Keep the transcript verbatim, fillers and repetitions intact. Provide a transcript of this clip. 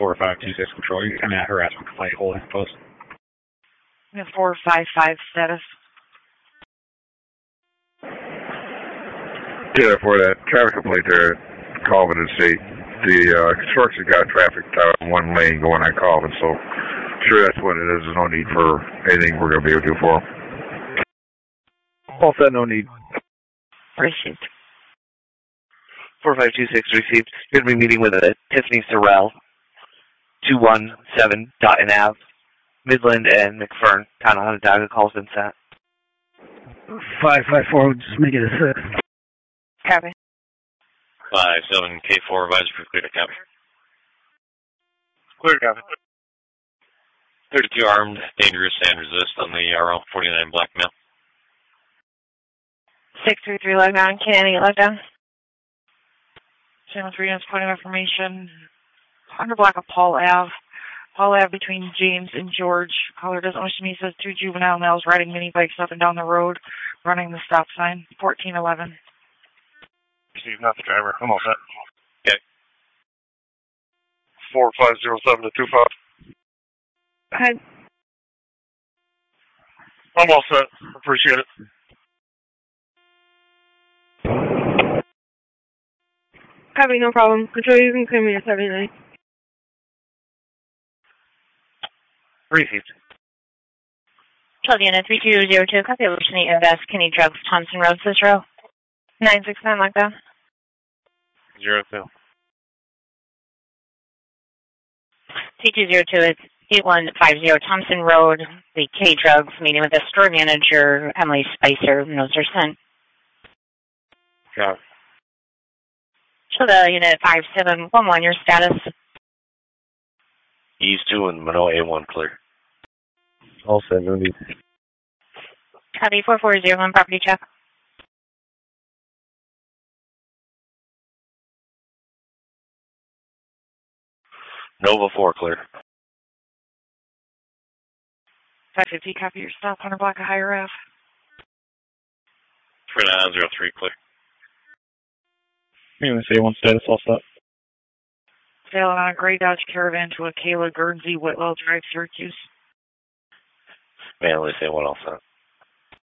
four five two six control. You're coming at harassment complaint holding post. four five five status. Yeah, for that traffic complaint there at Colvin and State, the uh, construction got traffic down one lane going on Colvin, so sure that's what it is. There's no need for anything we're going to be able to do for them. All set, no need. Received. four five two six received. You're going to be meeting with uh, Tiffany Sorrell, two one seven Dotton Ave, Midland and McFern. Town of Onondaga, call's been sent. five five four, we'll just make it a six. Copy. five seven K four, advisor for clear to copy. Clear to copy. thirty-two armed, dangerous, and resist on the R L forty-nine blackmail. six three three log down. Canning log down. Channel three units, point of information. Under block of Paul Ave. Paul Ave between James and George. Caller doesn't wish to meet, says two juvenile males riding mini bikes up and down the road, running the stop sign. fourteen eleven. Received, not the driver. I'm all set. Okay. four five zero seven to two five. Hi. I'm all set. Appreciate it. Copy, no problem. Control, you can clear me at seventy-nine. Received. twelve unit three two zero two, copy of Ocean Invest, Kenny Drugs, Thompson Road, Cicero. nine six nine, lockdown. Zero two. C two zero two, it's eight one five zero Thompson Road, the K Drugs, meeting with the store manager, Emily Spicer, Noserson. Copy. Childa, unit five seven one one, your status? East two and Manoa A one clear. All set, no need. Copy, four four zero one, property check. Nova four clear. five fifty, copy your stop. Under block of Higher Ave. three nine zero three clear. You're going to say one status, all set. Sailing on a gray Dodge Caravan to a Kayla Guernsey, Whitwell Drive, Syracuse. Man, let's say one all set.